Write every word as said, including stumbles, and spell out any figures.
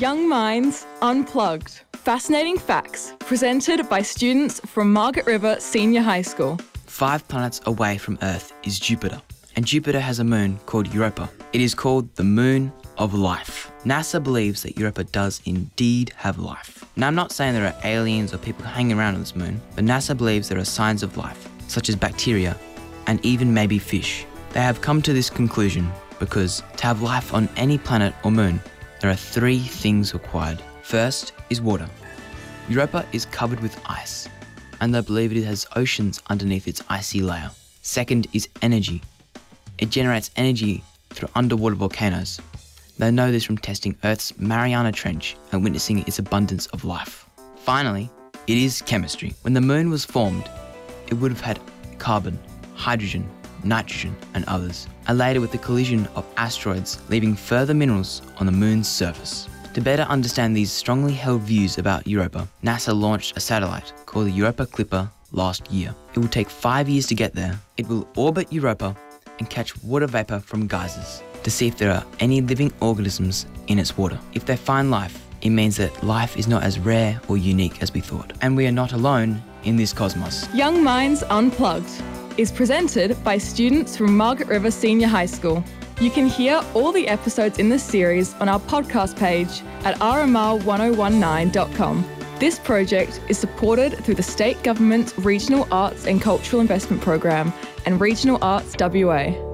Young Minds Unplugged. Fascinating facts presented by students from Margaret River Senior High School. Five planets away from Earth is Jupiter, and Jupiter has a moon called Europa. It is called the moon of life. NASA believes that Europa does indeed have life. Now, I'm not saying there are aliens or people hanging around on this moon, but NASA believes there are signs of life, such as bacteria and even maybe fish. They have come to this conclusion because to have life on any planet or moon, there are three things required. First is water. Europa is covered with ice, and they believe it has oceans underneath its icy layer. Second is energy. It generates energy through underwater volcanoes. They know this from testing Earth's Mariana Trench and witnessing its abundance of life. Finally, it is chemistry. When the moon was formed, it would have had carbon, hydrogen, nitrogen, and others, and later with the collision of asteroids leaving further minerals on the moon's surface. To better understand these strongly held views about Europa, NASA launched a satellite called the Europa Clipper last year. It will take five years to get there. It will orbit Europa and catch water vapor from geysers to see if there are any living organisms in its water. If they find life, it means that life is not as rare or unique as we thought, and we are not alone in this cosmos. Young Minds Unplugged is presented by students from Margaret River Senior High School. You can hear all the episodes in this series on our podcast page at r m r one oh one nine dot com. This project is supported through the State Government's Regional Arts and Cultural Investment Program and Regional Arts W A.